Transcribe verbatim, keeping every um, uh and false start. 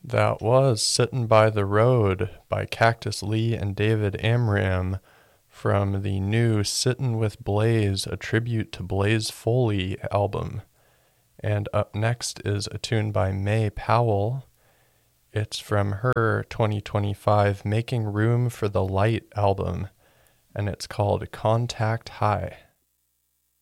That was Sittin' by the Road by Cactus Lee and David Amram from the new Sittin' with Blaze, a tribute to Blaze Foley album. And up next is a tune by May Powell. It's from her twenty twenty-five Making Room for the Light album, and it's called Contact High.